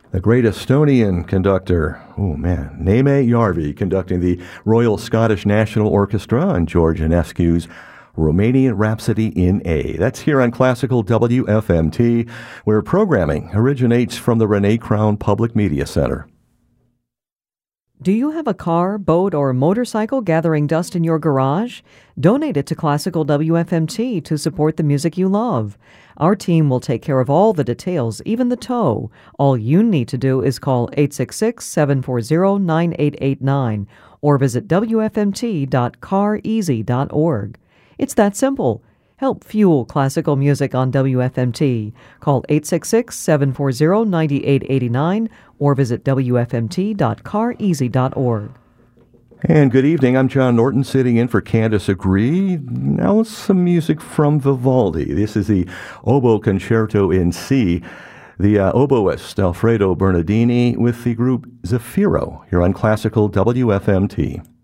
The great Estonian conductor, Neeme Järvi, conducting the Royal Scottish National Orchestra on George Enescu's Romanian Rhapsody in A. That's here on Classical WFMT, where programming originates from the Renee Crown Public Media Center. Do you have a car, boat, or motorcycle gathering dust in your garage? Donate it to Classical WFMT to support the music you love. Our team will take care of all the details, even the tow. All you need to do is call 866-740-9889 or visit wfmt.careasy.org. It's that simple. Help fuel classical music on WFMT. Call 866-740-9889 or visit wfmt.careasy.org. And good evening. I'm John Norton, sitting in for Candace Agree. Now some music from Vivaldi. This is the Oboe Concerto in C. The oboist Alfredo Bernardini with the group Zafiro here on Classical WFMT.